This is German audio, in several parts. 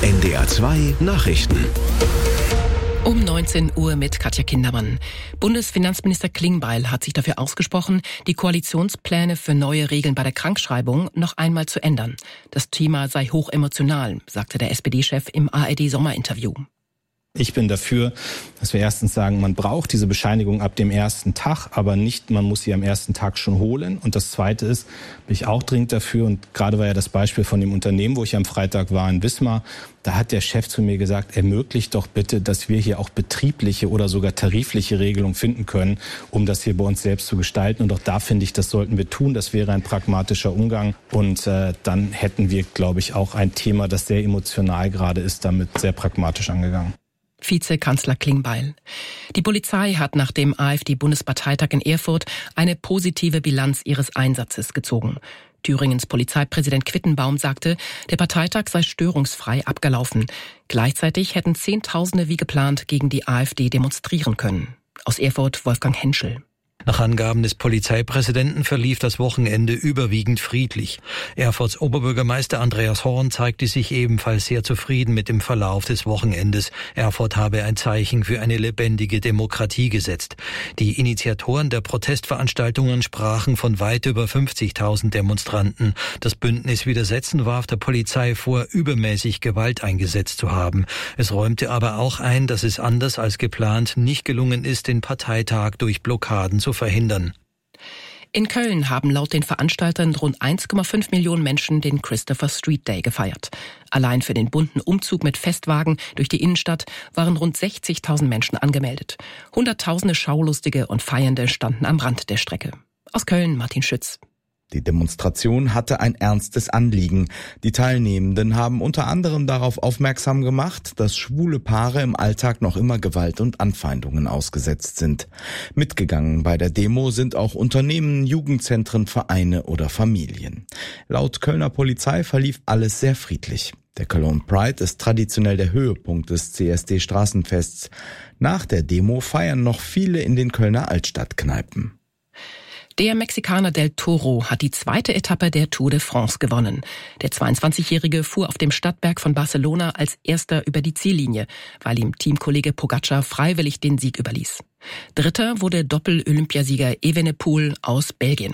NDR 2 Nachrichten. Um 19 Uhr mit Katja Kindermann. Bundesfinanzminister Klingbeil hat sich dafür ausgesprochen, die Koalitionspläne für neue Regeln bei der Krankschreibung noch einmal zu ändern. Das Thema sei hochemotional, sagte der SPD-Chef im ARD-Sommerinterview. Ich bin dafür, dass wir erstens sagen, man braucht diese Bescheinigung ab dem ersten Tag, aber nicht, man muss sie am ersten Tag schon holen. Und das Zweite ist, bin ich auch dringend dafür, und gerade war ja das Beispiel von dem Unternehmen, wo ich am Freitag war in Wismar, da hat der Chef zu mir gesagt, ermöglicht doch bitte, dass wir hier auch betriebliche oder sogar tarifliche Regelungen finden können, um das hier bei uns selbst zu gestalten. Und auch da finde ich, das sollten wir tun. Das wäre ein pragmatischer Umgang. Und dann hätten wir, glaube ich, auch ein Thema, das sehr emotional gerade ist, damit sehr pragmatisch angegangen. Vizekanzler Klingbeil. Die Polizei hat nach dem AfD-Bundesparteitag in Erfurt eine positive Bilanz ihres Einsatzes gezogen. Thüringens Polizeipräsident Quittenbaum sagte, der Parteitag sei störungsfrei abgelaufen. Gleichzeitig hätten Zehntausende wie geplant gegen die AfD demonstrieren können. Aus Erfurt Wolfgang Henschel. Nach Angaben des Polizeipräsidenten verlief das Wochenende überwiegend friedlich. Erfurts Oberbürgermeister Andreas Horn zeigte sich ebenfalls sehr zufrieden mit dem Verlauf des Wochenendes. Erfurt habe ein Zeichen für eine lebendige Demokratie gesetzt. Die Initiatoren der Protestveranstaltungen sprachen von weit über 50.000 Demonstranten. Das Bündnis Widersetzen warf der Polizei vor, übermäßig Gewalt eingesetzt zu haben. Es räumte aber auch ein, dass es anders als geplant nicht gelungen ist, den Parteitag durch Blockaden zu verhindern. In Köln haben laut den Veranstaltern rund 1,5 Millionen Menschen den Christopher Street Day gefeiert. Allein für den bunten Umzug mit Festwagen durch die Innenstadt waren rund 60.000 Menschen angemeldet. Hunderttausende Schaulustige und Feiernde standen am Rand der Strecke. Aus Köln Martin Schütz. Die Demonstration hatte ein ernstes Anliegen. Die Teilnehmenden haben unter anderem darauf aufmerksam gemacht, dass schwule Paare im Alltag noch immer Gewalt und Anfeindungen ausgesetzt sind. Mitgegangen bei der Demo sind auch Unternehmen, Jugendzentren, Vereine oder Familien. Laut Kölner Polizei verlief alles sehr friedlich. Der Cologne Pride ist traditionell der Höhepunkt des CSD-Straßenfests. Nach der Demo feiern noch viele in den Kölner Altstadtkneipen. Der Mexikaner Del Toro hat die zweite Etappe der Tour de France gewonnen. Der 22-Jährige fuhr auf dem Stadtberg von Barcelona als erster über die Ziellinie, weil ihm Teamkollege Pogačar freiwillig den Sieg überließ. Dritter wurde Doppel-Olympiasieger Evenepoel aus Belgien.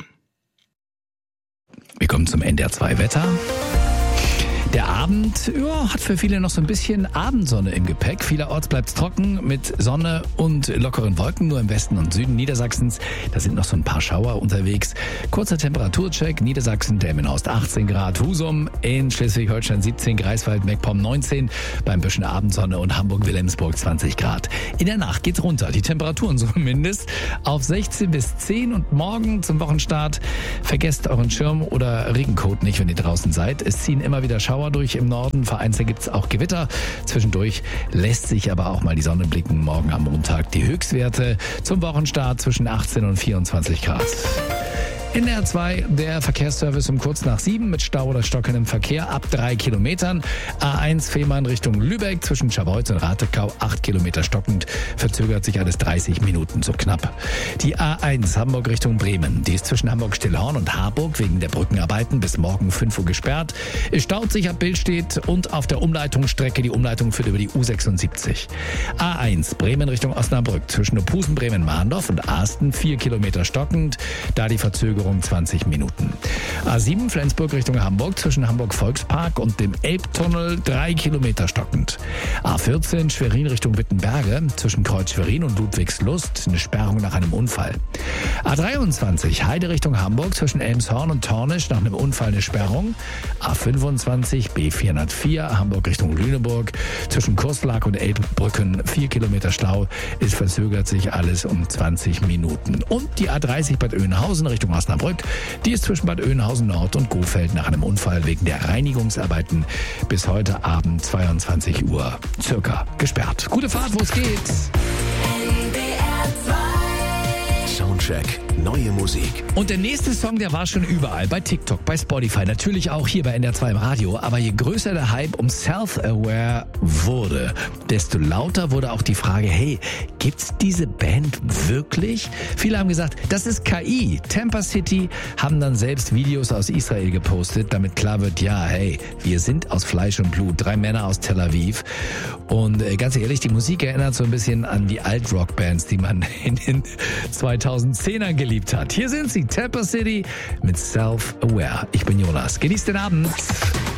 Wir kommen zum NDR 2 Wetter. Der Abend hat für viele noch so ein bisschen Abendsonne im Gepäck. Vielerorts bleibt es trocken mit Sonne und lockeren Wolken. Nur im Westen und Süden Niedersachsens, da sind noch so ein paar Schauer unterwegs. Kurzer Temperaturcheck. Niedersachsen, Delmenhorst 18 Grad, Husum in Schleswig-Holstein 17, Greifswald, Meckpomm 19, beim bisschen Abendsonne und Hamburg-Wilhelmsburg 20 Grad. In der Nacht geht's runter. Die Temperaturen zumindest auf 16 bis 10 und morgen zum Wochenstart vergesst euren Schirm oder Regencoat nicht, wenn ihr draußen seid. Es ziehen immer wieder Schauer durch im Norden, vereinzelt gibt es auch Gewitter. Zwischendurch lässt sich aber auch mal die Sonne blicken. Morgen am Montag die Höchstwerte zum Wochenstart zwischen 18 und 24 Grad. NDR 2, der Verkehrsservice um kurz nach 7 mit Stau oder stockendem Verkehr ab 3 Kilometern. A1 Fehmarn Richtung Lübeck zwischen Scharbeutz und Ratekau 8 Kilometer stockend. Verzögert sich alles 30 Minuten so knapp. Die A1 Hamburg Richtung Bremen. Die ist zwischen Hamburg-Stillhorn und Harburg wegen der Brückenarbeiten bis morgen 5 Uhr gesperrt. Es staut sich ab Billstedt und auf der Umleitungsstrecke. Die Umleitung führt über die U76. A1 Bremen Richtung Osnabrück zwischen Opusen, Bremen-Mahndorf und Aasten 4 Kilometer stockend. Da die Verzögerung 20 Minuten. A7 Flensburg Richtung Hamburg zwischen Hamburg-Volkspark und dem Elbtunnel 3 Kilometer stockend. A14 Schwerin Richtung Wittenberge zwischen Kreuz Schwerin und Ludwigslust eine Sperrung nach einem Unfall. A23 Heide Richtung Hamburg zwischen Elmshorn und Tornisch nach einem Unfall eine Sperrung. A25 B404 Hamburg Richtung Lüneburg zwischen Kurslack und Elbbrücken 4 Kilometer Stau. Es verzögert sich alles um 20 Minuten. Und die A30 Bad Oeynhausen Richtung Osnabrück, die ist zwischen Bad Oeynhausen Nord und Gohfeld nach einem Unfall wegen der Reinigungsarbeiten bis heute Abend 22 Uhr circa gesperrt. Gute Fahrt, wo es geht. Soundcheck neue Musik. Und der nächste Song, der war schon überall. Bei TikTok, bei Spotify, natürlich auch hier bei NDR 2 im Radio. Aber je größer der Hype um Self-Aware wurde, desto lauter wurde auch die Frage, hey, gibt's diese Band wirklich? Viele haben gesagt, das ist KI. Tampa City haben dann selbst Videos aus Israel gepostet, damit klar wird, ja, hey, wir sind aus Fleisch und Blut. 3 Männer aus Tel Aviv. Und ganz ehrlich, die Musik erinnert so ein bisschen an die Alt-Rock-Bands, die man in den 2010ern geliebt hat. Hier sind sie, Tampa City mit Self-Aware. Ich bin Jonas. Genießt den Abend.